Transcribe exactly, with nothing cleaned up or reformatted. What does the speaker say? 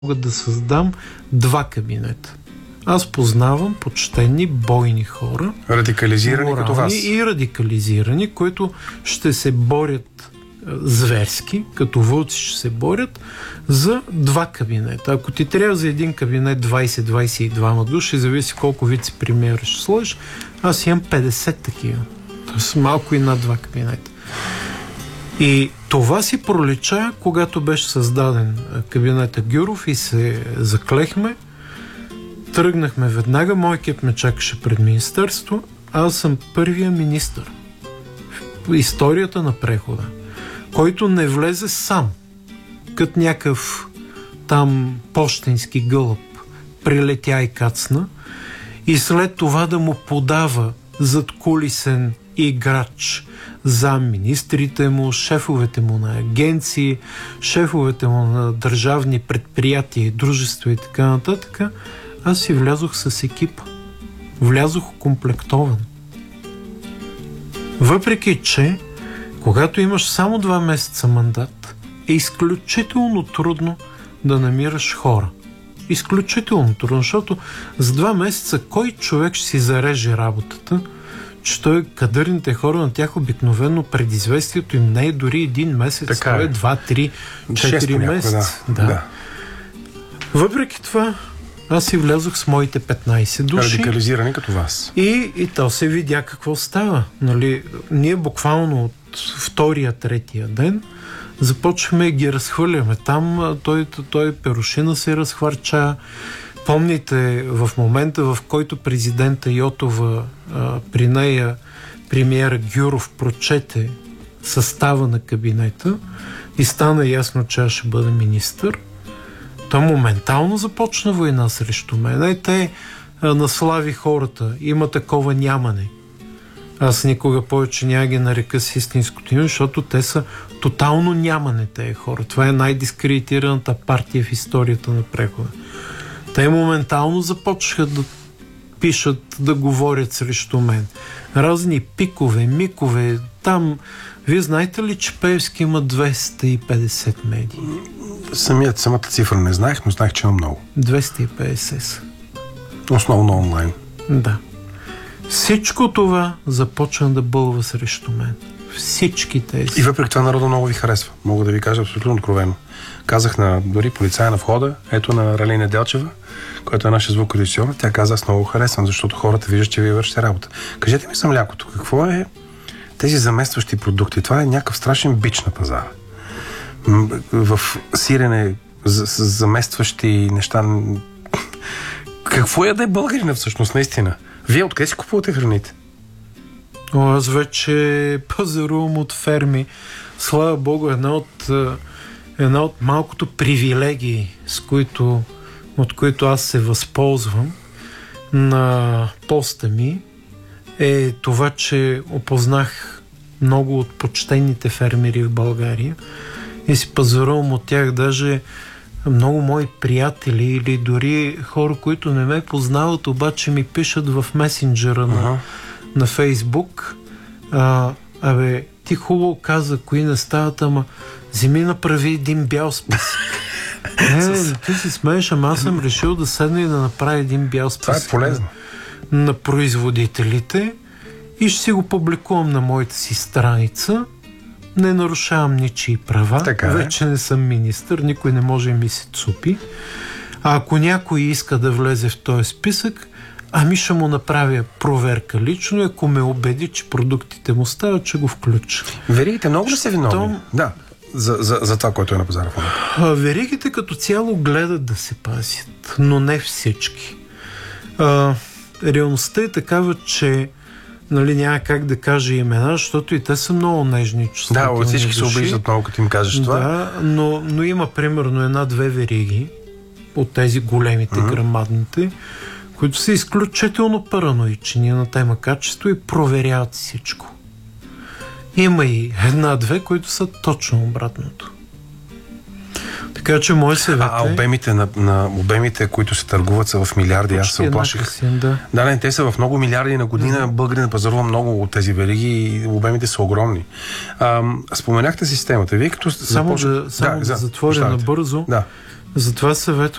мога да създам два кабинета. Аз познавам почтени, бойни хора. Радикализирани морални, като вас. И радикализирани, които ще се борят зверски, като вълци ще се борят за два кабинета. Ако ти трябва за един кабинет двайсет до двайсет и двама души, зависи колко вице-премиера ще сложиш, аз имам петдесет такива. Тоест малко и над два кабинета. И това си пролича, когато беше създаден кабинета Гюров и се заклехме. Тръгнахме веднага, мой екип ме чакаше пред министерство. Аз съм първия министър в историята на прехода, който не влезе сам, като някакъв там пощенски гълъб, прилетя и кацна, и след това да му подава задкулисен играч замминистрите му, шефовете му на агенции, шефовете му на държавни предприятия, дружества и така нататък. Аз си влязох с екипа. Влязох комплектован. Въпреки че, когато имаш само два месеца мандат, е изключително трудно да намираш хора. Изключително трудно, защото за два месеца кой човек ще си зареже работата, че той кадърните хора, на тях обикновено предизвестието им не е дори един месец, така това е два, три, четири месеца. Да. Да. Въпреки това, аз си влязох с моите петнайсет души. Радикализирани като вас. И, и то се видя какво става. Нали, ние буквално от втория, третия ден започваме и ги разхвърляме. Там той, той перушина се разхвърча. Помните в момента, в който президента Йотова а, при нея премиера Гюров прочете състава на кабинета и стана ясно, че аз ще бъда министър, то моментално започна война срещу мен. И те а, наслави хората. Има такова нямане. Аз никога повече няма ги нарека с истинското име, защото те са тотално нямане, тези хора. Това е най-дискредитираната партия в историята на прехода. Те моментално започнаха да пишат, да говорят срещу мен. Разни пикове, микове. Там, вие знаете ли, че Пеевски има двеста и петдесет медии? Самият, самата цифра не знаех, но знаех, че има много. двеста и петдесет са. Основно онлайн. Да. Всичко това започна да бълва срещу мен. Всички тези. И въпреки това народа много ви харесва. Мога да ви кажа абсолютно откровено. Казах на дори полицая на входа, ето на Ралина Делчева, която е наша звукорежисьор, тя каза, аз много харесвам, защото хората виждат, че вие вършите работа. Кажете ми за млякото, какво е тези заместващи продукти? Това е някакъв страшен бич на пазара. В сирене с заместващи неща. Какво е да е българина всъщност, наистина? Вие откъде си купувате храните? О, аз вече пазарувам от ферми. Слава Богу, една от, една от малкото привилегии, с които, от които аз се възползвам на поста ми, е това, че опознах много от почтените фермери в България и си пазарувам от тях. Даже много мои приятели или дори хора, които не ме познават, обаче ми пишат в месенджера на, uh-huh. на Фейсбук. А, абе, ти хубаво каза, кои не стават, ама вземи направи един бял списък. Не, ти си смееш, ама аз съм решил да седна и да направя един бял списък. Това е полезно. На, на производителите и ще си го публикувам на моята си страница. Не нарушавам ничии права. Така е. Вече не съм министър, никой не може да ми се цупи. А ако някой иска да влезе в този списък, ами ще му направя проверка лично и ако ме убеди, че продуктите му стават, че го включа. Веригите много ли са виновни? Да, за, за, за това, което е на пазара в момента. Веригите като цяло гледат да се пазят, но не всички. А, реалността е такава, че нали, няма как да кажа имена, защото и те са много нежни чувствителни. Да, всички се обиждат много, като им кажеш това. Да, но, но има примерно една-две вериги от тези големите, mm-hmm. грамадните, които са изключително параноични на тема качество и проверяват всичко. Има и една-две, които са точно обратното. Така че мой съвет е... А обемите, на, на обемите, които се търгуват, са в милиарди. Аз се оплаших. Да. да, не, те са в много милиарди на година. Mm-hmm. Българин пазарува много от тези вериги и обемите са огромни. А, споменахте системата. Вие като Само започва... да, само да, да за, затворя оставите. набързо. Да. Затова съветвам